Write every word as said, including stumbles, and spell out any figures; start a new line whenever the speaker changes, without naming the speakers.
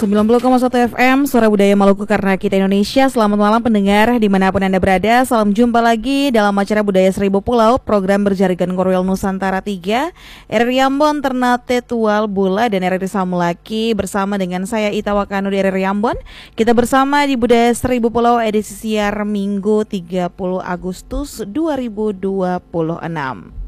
sembilan puluh koma satu F M Suara Budaya Maluku karena kita Indonesia. Selamat malam pendengar dimanapun Anda berada. Salam jumpa lagi dalam acara Budaya Seribu Pulau, program berjaringan Korwil Nusantara tiga, R R I Ambon Ternate Tual Bula dan R R I Samulaki. Bersama dengan saya Ita Wakano di R R I Ambon. Kita bersama di Budaya Seribu Pulau edisi siar Minggu tiga puluh Agustus dua ribu dua puluh enam.